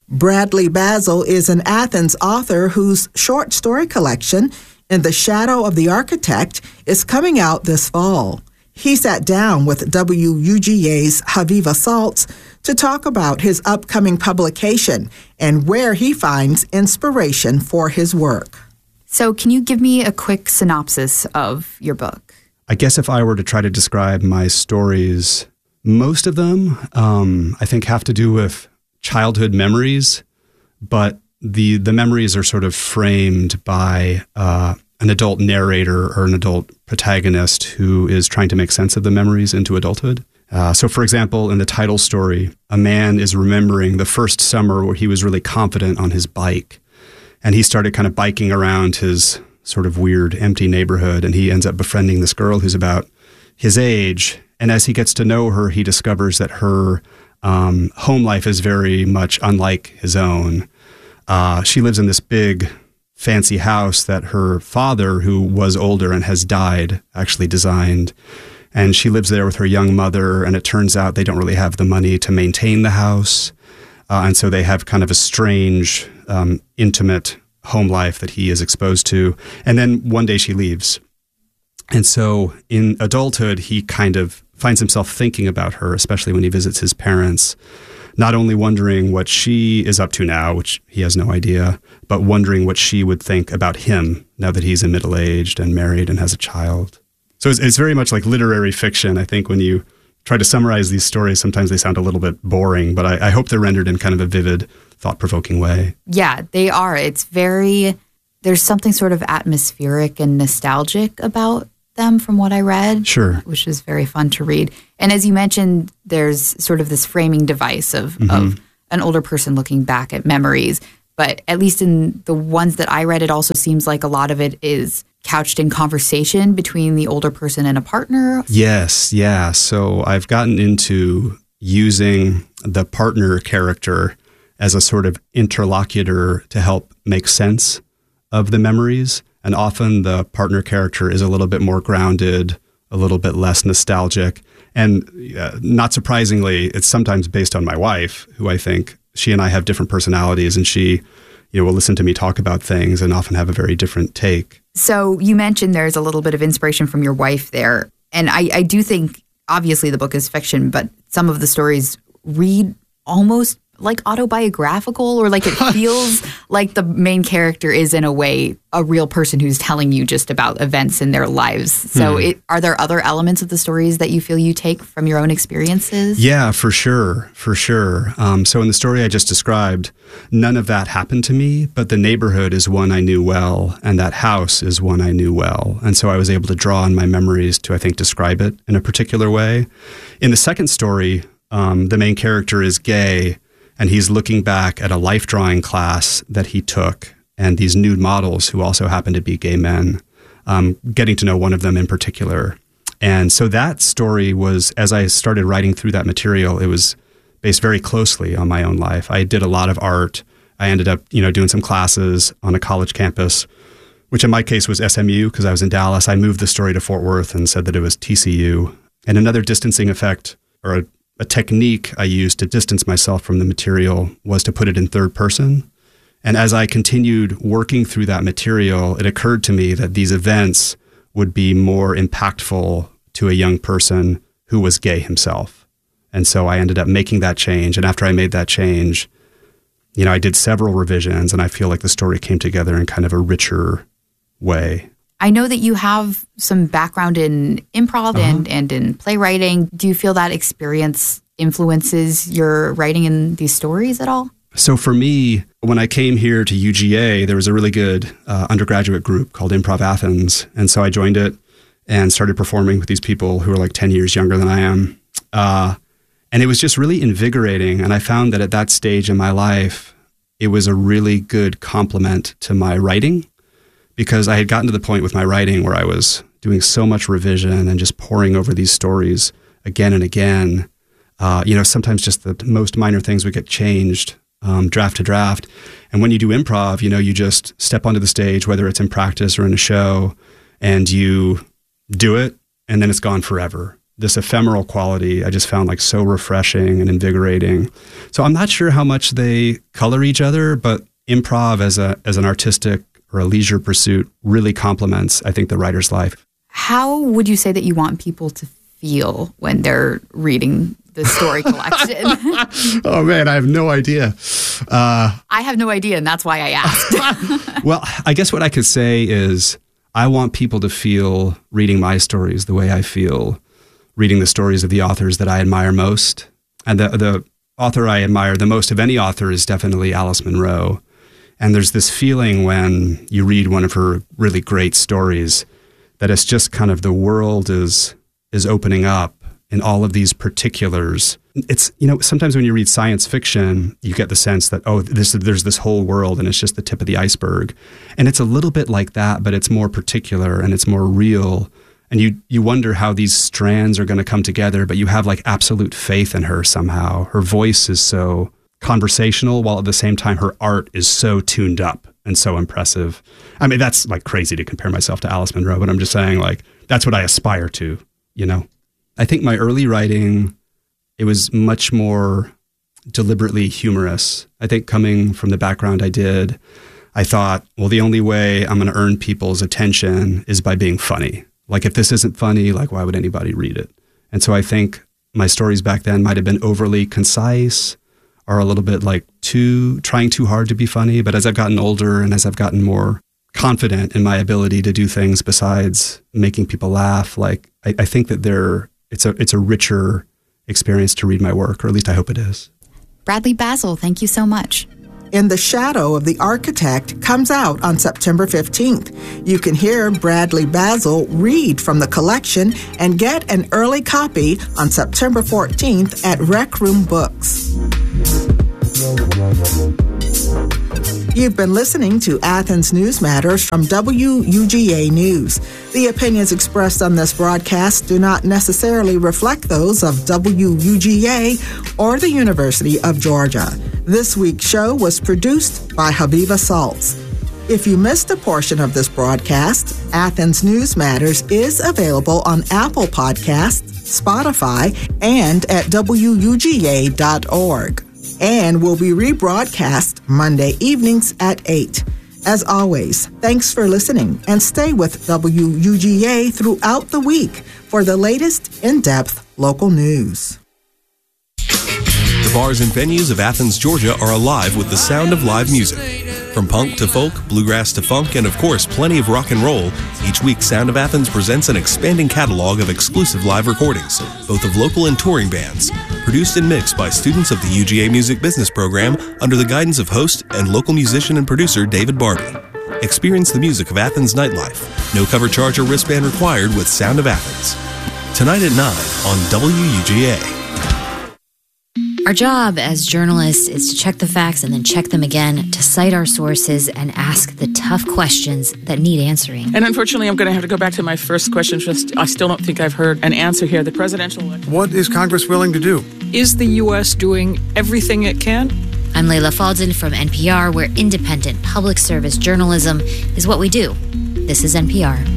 Bradley Basil is an Athens author whose short story collection, In the Shadow of the Architect, is coming out this fall. He sat down with WUGA's Haviva Saltz to talk about his upcoming publication and where he finds inspiration for his work. So can you give me a quick synopsis of your book? I guess if I were to try to describe my stories, most of them, I think, have to do with childhood memories, but the memories are sort of framed by an adult narrator or an adult protagonist who is trying to make sense of the memories into adulthood. So, for example, in the title story, a man is remembering the first summer where he was really confident on his bike, and he started kind of biking around his sort of weird, empty neighborhood, and he ends up befriending this girl who's about his age. And as he gets to know her, he discovers that her home life is very much unlike his own. She lives in this big, fancy house that her father, who was older and has died, actually designed. And she lives there with her young mother, and it turns out they don't really have the money to maintain the house. And so they have kind of a strange, intimate home life that he is exposed to. And then one day she leaves. And so in adulthood, he kind of finds himself thinking about her, especially when he visits his parents, not only wondering what she is up to now, which he has no idea, but wondering what she would think about him now that he's middle-aged and married and has a child. So it's very much like literary fiction. I think when you try to summarize these stories, sometimes they sound a little bit boring, but I hope they're rendered in kind of a vivid, thought-provoking way. Yeah, they are. There's something sort of atmospheric and nostalgic about them from what I read. Sure. Which is very fun to read. And as you mentioned, there's sort of this framing device of an older person looking back at memories. But at least in the ones that I read, it also seems like a lot of it is couched in conversation between the older person and a partner. Yes, yeah. So I've gotten into using the partner character as a sort of interlocutor to help make sense of the memories. And often the partner character is a little bit more grounded, a little bit less nostalgic. And not surprisingly, it's sometimes based on my wife, who I think she and I have different personalities, and she will listen to me talk about things and often have a very different take. So you mentioned there's a little bit of inspiration from your wife there. And I do think, obviously, the book is fiction, but some of the stories read almost like autobiographical, or like it feels like the main character is in a way a real person who's telling you just about events in their lives. So are there other elements of the stories that you feel you take from your own experiences? Yeah, for sure. So in the story I just described, none of that happened to me, but the neighborhood is one I knew well, and that house is one I knew well. And so I was able to draw on my memories to, I think, describe it in a particular way. In the second story, the main character is gay, and he's looking back at a life drawing class that he took, and these nude models who also happen to be gay men, getting to know one of them in particular. And so that story was, as I started writing through that material, it was based very closely on my own life. I did a lot of art. I ended up, doing some classes on a college campus, which in my case was SMU because I was in Dallas. I moved the story to Fort Worth and said that it was TCU. And another distancing effect, or a technique I used to distance myself from the material, was to put it in third person. And as I continued working through that material, it occurred to me that these events would be more impactful to a young person who was gay himself. And so I ended up making that change. And after I made that change, I did several revisions, and I feel like the story came together in kind of a richer way. I know that you have some background in improv and in playwriting. Do you feel that experience influences your writing in these stories at all? So for me, when I came here to UGA, there was a really good undergraduate group called Improv Athens. And so I joined it and started performing with these people who are like 10 years younger than I am. And it was just really invigorating. And I found that at that stage in my life, it was a really good complement to my writing, because I had gotten to the point with my writing where I was doing so much revision and just poring over these stories again and again. Sometimes just the most minor things would get changed draft to draft. And when you do improv, you just step onto the stage, whether it's in practice or in a show, and you do it, and then it's gone forever. this ephemeral quality I just found like so refreshing and invigorating. So I'm not sure how much they color each other, but improv as an artistic or a leisure pursuit really complements, I think, the writer's life. How would you say that you want people to feel when they're reading the story collection? Oh man, I have no idea. I have no idea, and that's why I asked. Well, I guess what I could say is I want people to feel reading my stories the way I feel reading the stories of the authors that I admire most. And the author I admire the most of any author is definitely Alice Munro. And there's this feeling when you read one of her really great stories that it's just kind of the world is opening up in all of these particulars. It's, sometimes when you read science fiction, you get the sense that, there's this whole world and it's just the tip of the iceberg. And it's a little bit like that, but it's more particular and it's more real. And you wonder how these strands are going to come together, but you have like absolute faith in her somehow. Her voice is so conversational, while at the same time her art is so tuned up and so impressive. I mean, that's like crazy to compare myself to Alice Munro, but I'm just saying like that's what I aspire to, I think my early writing, it was much more deliberately humorous. I think coming from the background I did, I thought, well, the only way I'm going to earn people's attention is by being funny. Like, if this isn't funny, like, why would anybody read it? And so I think my stories back then might have been overly concise or a little bit like trying too hard to be funny. But as I've gotten older and as I've gotten more confident in my ability to do things besides making people laugh, like, I think that it's a richer experience to read my work, or at least I hope it is. Bradley Basil, thank you so much. In the Shadow of the Architect comes out on September 15th. You can hear Bradley Basil read from the collection and get an early copy on September 14th at Rec Room Books. You've been listening to Athens News Matters from WUGA News. The opinions expressed on this broadcast do not necessarily reflect those of WUGA or the University of Georgia. This week's show was produced by Habiba Saltz. If you missed a portion of this broadcast, Athens News Matters is available on Apple Podcasts, Spotify, and at WUGA.org. And will be rebroadcast Monday evenings at 8. As always, thanks for listening and stay with WUGA throughout the week for the latest in-depth local news. The bars and venues of Athens, Georgia are alive with the sound of live music. From punk to folk, bluegrass to funk, and of course plenty of rock and roll, each week Sound of Athens presents an expanding catalog of exclusive live recordings, both of local and touring bands, produced and mixed by students of the UGA Music Business Program under the guidance of host and local musician and producer David Barbie. Experience the music of Athens nightlife. No cover charge or wristband required with Sound of Athens. Tonight at 9 on WUGA. Our job as journalists is to check the facts and then check them again, to cite our sources and ask the tough questions that need answering. And unfortunately, I'm going to have to go back to my first question. I still don't think I've heard an answer here. The presidential election. What is Congress willing to do? Is the U.S. doing everything it can? I'm Layla Faldin from NPR, where independent public service journalism is what we do. This is NPR.